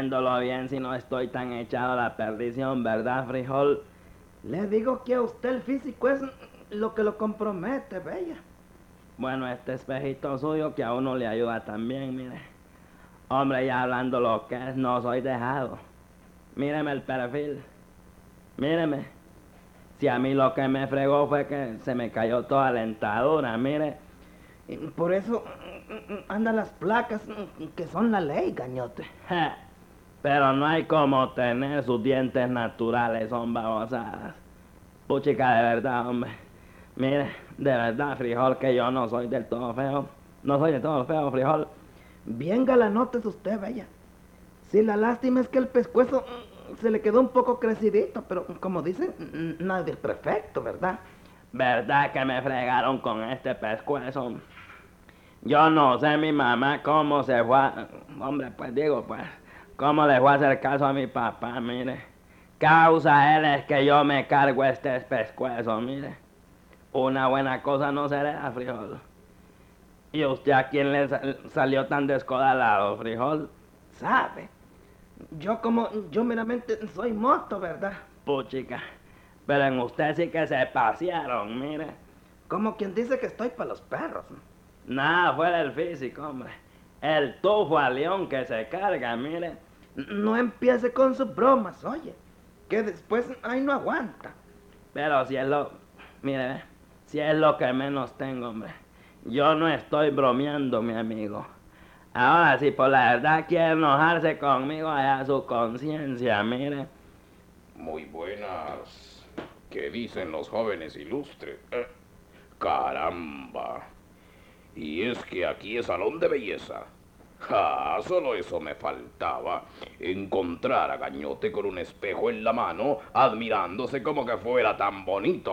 viéndolo bien si no estoy tan echado a la perdición, ¿verdad, frijol? Le digo que a usted el físico es lo que lo compromete, bella. Bueno, este espejito suyo que a uno le ayuda también, mire. Hombre, ya hablando lo que es, no soy dejado. Míreme el perfil. Míreme. Si a mí lo que me fregó fue que se me cayó toda la dentadura, mire. Por eso andan las placas que son la ley, gañote. Ja. Pero no hay como tener sus dientes naturales, son babosadas. Puchica, de verdad, hombre. Mire, de verdad, frijol, que yo no soy del todo feo. No soy del todo feo, frijol. Bien galanote es usted, bella. Sí, la lástima es que el pescuezo se le quedó un poco crecidito, pero como dicen, nadie es perfecto, ¿verdad? ¿Verdad que me fregaron con este pescuezo? Yo no sé mi mamá cómo se fue hombre, pues digo, pues, cómo le fue a hacer caso a mi papá, mire. Causa él es que yo me cargo este pescuezo, mire. Una buena cosa no será, frijol. ¿Y usted a quién le salió tan descodalado, frijol? ¿Sabe? Yo meramente soy moto, ¿verdad? Puchica, pero en usted sí que se pasearon, mire. Como quien dice que estoy para los perros. Nada fuera el físico, hombre. El tufo a león que se carga, mire. No empiece con sus bromas, oye. Que después, ahí no aguanta. Pero si es lo... Mire, si es lo que menos tengo, hombre. Yo no estoy bromeando, mi amigo. Ahora, si por la verdad quiere enojarse conmigo, allá su conciencia, mire. Muy buenas. ¿Qué dicen los jóvenes ilustres? Caramba. Y es que aquí es salón de belleza. Solo eso me faltaba. Encontrar a Gañote con un espejo en la mano, admirándose como que fuera tan bonito.